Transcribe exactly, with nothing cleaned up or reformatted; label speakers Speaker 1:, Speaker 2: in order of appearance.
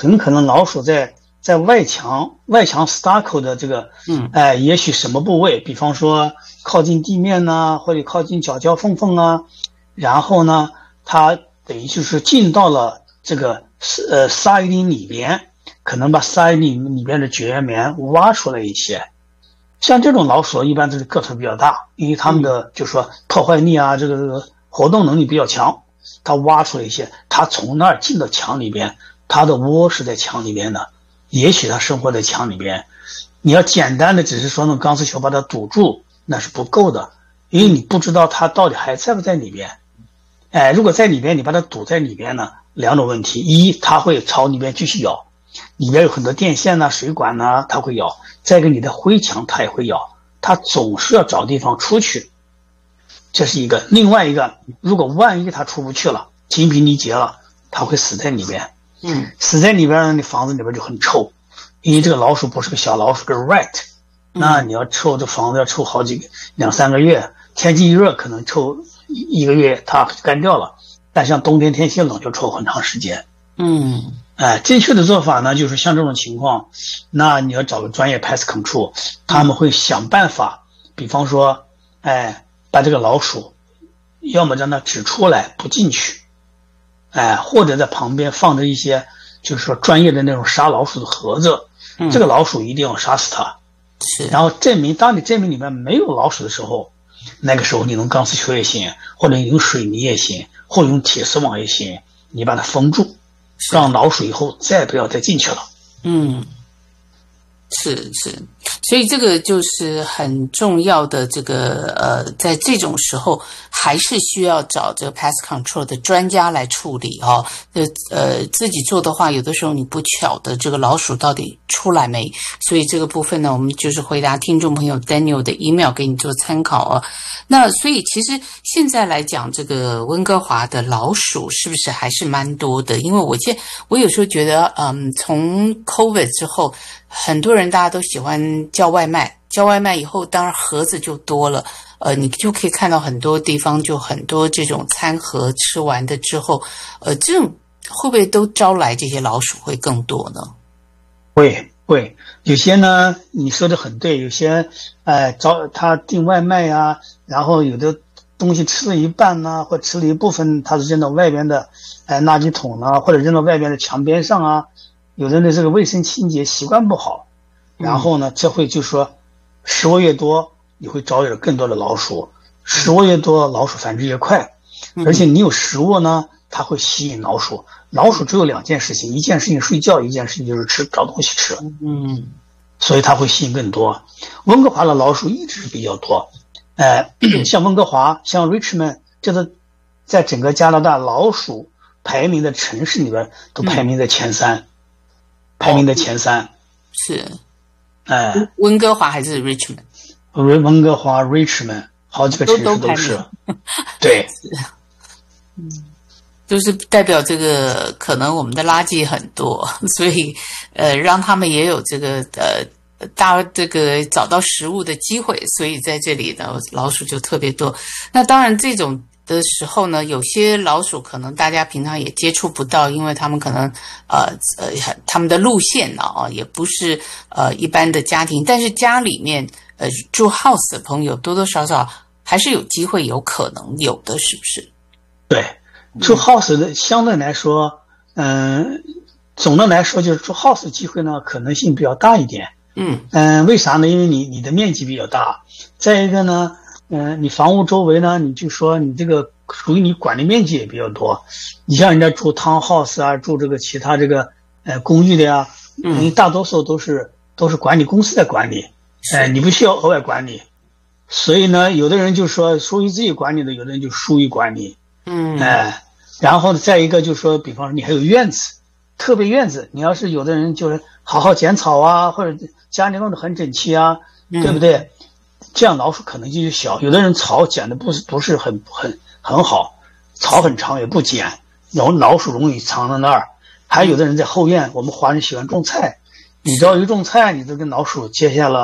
Speaker 1: 很可能老鼠在在外墙外墙 stucco 的这个，嗯，哎、呃，也许什么部位，比方说靠近地面呢，或者靠近角角缝缝啊，然后呢，它等于就是进到了这个呃沙林里边，可能把沙林里边的绝缘棉挖出来一些。像这种老鼠一般都是个头比较大，因为它们的、嗯、就是说破坏力啊，这个这个活动能力比较强，它挖出来一些，它从那儿进到墙里边，它的窝是在墙里边的。也许它生活在墙里边，你要简单的只是说用钢丝球把它堵住，那是不够的，因为你不知道它到底还在不在里边。哎，如果在里边，你把它堵在里边呢，两种问题：一，它会朝里边继续咬，里边有很多电线呐、水管呐，它会咬；再一个，你的灰墙它也会咬，它总是要找地方出去，这是一个。另外一个，如果万一它出不去了，精疲力竭了，它会死在里边。嗯，死在里边，你房子里边就很臭，因为这个老鼠不是个小老鼠，个 rat， 那你要臭，这房子要臭好几个两三个月。天气一热，可能臭一个月它干掉了，但像冬天天气冷就臭很长时间。嗯，哎，正确的做法呢，就是像这种情况，那你要找个专业 pest control， 他们会想办法，比方说，哎，把这个老鼠，要么让它只出来不进去。哎，或者在旁边放着一些，就是说专业的那种杀老鼠的盒子，嗯、这个老鼠一定要杀死它。是。然后证明，当你证明里面没有老鼠的时候，那个时候你用钢丝球也行，或者用水泥也行，或者用铁丝网也行，你把它封住，让老鼠以后再不要再进去了。嗯，
Speaker 2: 是是。所以这个就是很重要的这个呃，在这种时候还是需要找这个 pest control 的专家来处理哦。呃呃，自己做的话，有的时候你不晓得这个老鼠到底出来没，所以这个部分呢，我们就是回答听众朋友 Daniel 的 email 给你做参考哦。那所以其实现在来讲，这个温哥华的老鼠是不是还是蛮多的？因为我现我有时候觉得，嗯，从 COVID 之后，很多人大家都喜欢叫外卖，叫外卖以后，当然盒子就多了，呃，你就可以看到很多地方就很多这种餐盒吃完的之后，呃，这种会不会都招来这些老鼠会更多呢？
Speaker 1: 会会，有些呢，你说的很对，有些呃招他订外卖啊，然后有的东西吃了一半呢，或吃了一部分，他是扔到外边的呃垃圾桶呢，或者扔到外边的墙边上啊，有的人的这个卫生清洁习惯不好。然后呢，这会就说食物越多，你会招惹更多的老鼠，食物越多，老鼠繁殖越快，而且你有食物呢，它会吸引老鼠。老鼠只有两件事情，一件事情睡觉，一件事情就是吃，找东西吃。嗯，所以它会吸引更多。温哥华的老鼠一直比较多，呃，像温哥华，像 Richmond， 这个在整个加拿大老鼠排名的城市里边都排名在前三，嗯、排名在前三。
Speaker 2: 是。
Speaker 1: 哎，
Speaker 2: 温哥华还是 Richmond？
Speaker 1: 温哥华 Richmond 好几个城市都是，都对，
Speaker 2: 嗯，就是代表这个可能我们的垃圾很多，所以呃，让他们也有这个呃大这个找到食物的机会，所以在这里呢，老鼠就特别多。那当然这种的时候呢，有些老鼠可能大家平常也接触不到，因为他们可能呃呃他们的路线呢啊也不是呃一般的家庭，但是家里面呃住 house 的朋友多多少少还是有机会，有可能有的，是不是？
Speaker 1: 对，住 house 的相对来说，嗯、呃，总的来说就是住 house 的机会呢可能性比较大一点。嗯嗯、呃，为啥呢？因为你你的面积比较大，再一个呢。嗯、呃，你房屋周围呢，你就说你这个属于你管理面积也比较多。你像人家住 townhouse 啊，住这个其他这个呃公寓的呀，嗯，大多数都是都是管理公司在管理，哎、呃，你不需要额外管理。所以呢，有的人就说属于自己管理的，有的人就疏于管理，嗯，哎、呃，然后再一个就说，比方说你还有院子，特别院子，你要是有的人就是好好剪草啊，或者家里弄得很整齐啊，嗯、对不对？这样老鼠可能性就小。有的人草剪的不是不是很很很好，草很长也不剪，然后老鼠容易藏在那儿。还有的人在后院，我们华人喜欢种菜，你只要一种菜，你都跟老鼠结下了